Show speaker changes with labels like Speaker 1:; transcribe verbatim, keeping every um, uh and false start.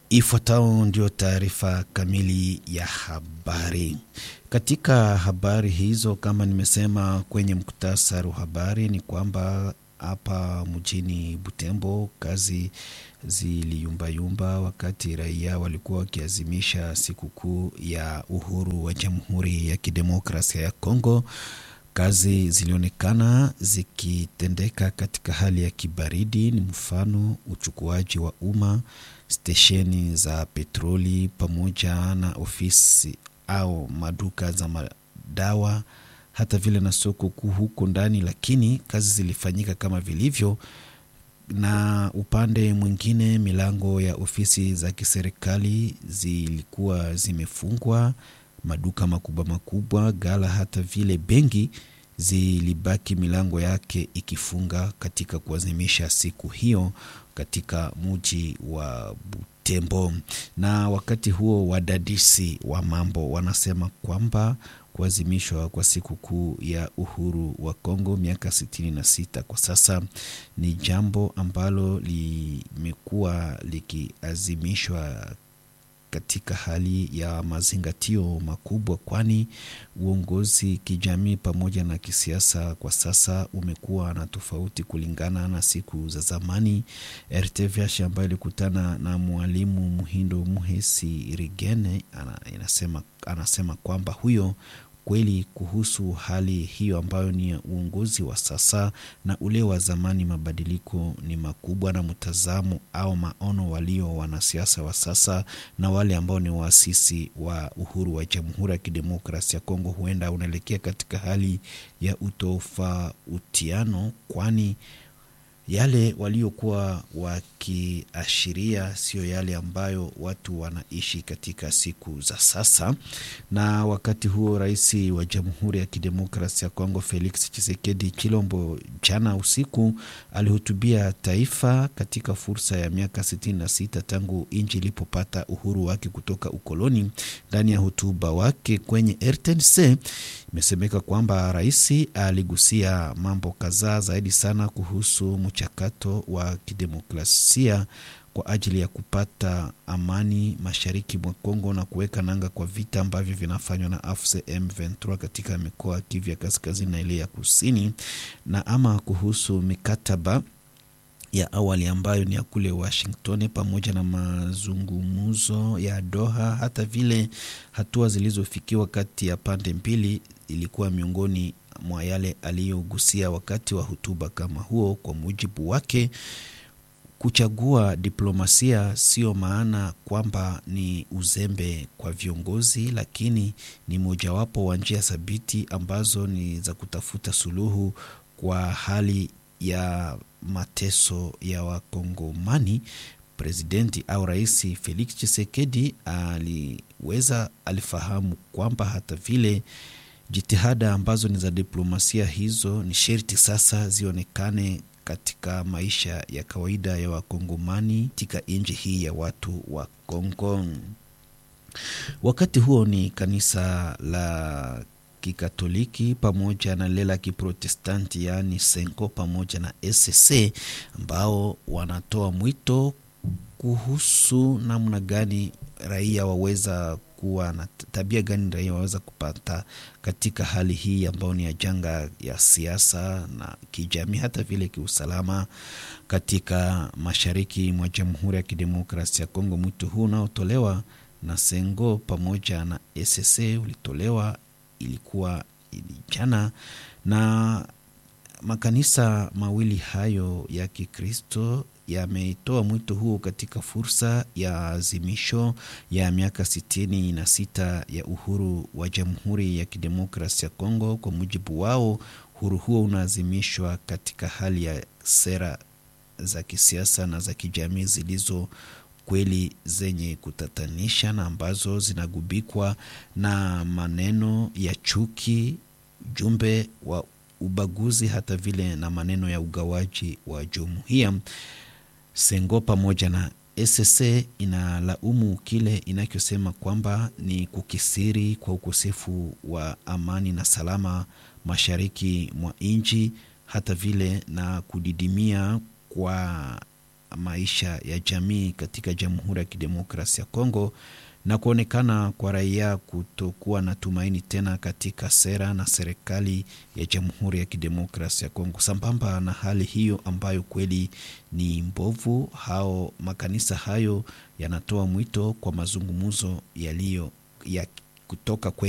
Speaker 1: Ifuatayo ndio taarifa kamili ya habari. Katika habari hizo, kama nimesema kwenye muktasari wa habari, ni kwamba hapa mjini Butembo kazi ziliyumbayumba wakati raia walikuwa wakiazimisha sikukuu ya uhuru wa Jamhuri ya Kidemokrasia ya Kongo. Kazi zilionekana zikitendeka katika hali ya kibaridi, ni mfano uchukuaji wa umma, stesheni za petroli pamoja na ofisi au maduka za madawa, hata vile na soko kuu huko ndani, lakini kazi zilifanyika kama vilivyo. Na upande mwingine milango ya ofisi za kiserikali zilikuwa zimefungwa, maduka makubwa makubwa, gala hata vile benki zilibaki milango yake ikifunga katika kuazimisha siku hiyo katika mji wa Butembo. Na wakati huo wadadisi wa mambo wanasema kwamba kuazimishwa kwa siku kuu ya uhuru wa Kongo miaka sitini na sita kwa sasa ni jambo ambalo limekuwa likiazimishwa katika hali ya mazingatio makubwa, kwani uongozi kijamii pamoja na kisiasa kwa sasa umekuwa na tofauti kulingana na siku za zamani. R T V H ambayo ilikutana na mwalimu Muhindo Muhesi Rigene anasema, anasema kwamba huyo kweli kuhusu hali hiyo ambayo ni ya uongozi wa sasa na ule wa zamani, mabadiliko ni makubwa, na mtazamo au maono walio wanasiasa wa sasa na wale ambao ni waasisi wa uhuru wa Jamhuri ya Kidemokrasia ya Kongo huenda unaelekea katika hali ya utofautiano, kwani yale waliokuwa wakiashiria sio yale ambayo watu wanaishi katika siku za sasa. Na wakati huo rais wa Jamhuri ya Kidemokrasia ya Kongo Felix Tshisekedi Chilombo jana usiku alihutubia taifa katika fursa ya miaka sitini na sita tangu nchi ilipopata uhuru wake kutoka ukoloni. Ndani ya hotuba wake kwenye R T N C imesemeka kwamba rais aligusia mambo kadhaa, zaidi sana kuhusu mchakato wa kidemokrasia kwa ajili ya kupata amani mashariki mwa Kongo na kuweka nanga kwa vita ambavyo vinafanywa na A F C M ishirini na tatu katika mikoa ya Kivu ya kaskazini na ile ya kusini, na ama kuhusu mikataba ya awali ambayo ni ya kule Washington pamoja na mazungumzo ya Doha, hata vile hatua zilizofikiwa kati ya pande mbili ilikuwa miongoni mwa yale aliyogusia wakati wa hotuba kama huo. Kwa mujibu wake, kuchagua diplomasia sio maana kwamba ni uzembe kwa viongozi, lakini ni mojawapo wa njia thabiti ambazo ni za kutafuta suluhu kwa hali ya mateso ya Wakongomani. Presidenti au rais Felix Tshisekedi aliweza alifahamu kwamba hata vile jitihada ambazo ni za diplomasia hizo ni sharti sasa zionekane katika maisha ya kawaida ya Wakongomani katika nchi hii ya watu wa Kongo. Wakati huo ni kanisa la Kikatoliki pamoja na lela Kiprotestanti yani Senko pamoja na S C ambao wanatoa mwito kuhusu namna gani raia waweza kuwa na tabia gani raia waweza kupata katika hali hii ambayo ni ya janga ya siasa na kijamii hata vile kiusalama katika mashariki mwa Jamhuri ya Kidemokrasia ya Kongo. Mwito huu unaotolewa na Sengo pamoja na S C ulitolewa ilikuwa jana, na makanisa mawili hayo ya Kikristo yameitoa mwito huo katika fursa ya azimisho ya miaka sitini na sita ya uhuru wa Jamhuri ya Kidemokrasia ya Kongo. Kwa mujibu wao, uhuru huo unaazimishwa katika hali ya sera za kisiasa na za kijamii zilizo kweli zenye kutatanisha na ambazo zinagubikwa na maneno ya chuki, jumbe wa ubaguzi, hata vile na maneno ya ugawaji wa jumuiya. Sengo pamoja na S C inalaumu kile inachosema kwamba ni kukisiri kwa ukosefu wa amani na salama mashariki mwa nchi, hata vile na kudidimia kwa maisha ya jamii katika Jamhuri ya Kidemokrasia ya Kongo, na kuonekana kwa raia kutokuwa na tumaini tena katika sera na serikali ya Jamhuri ya Kidemokrasia ya Kongo. Sambamba na hali hiyo ambayo kweli ni mbovu, hao makanisa hayo yanatoa mwito kwa mazungumzo yaliyo ya kutoka kwenye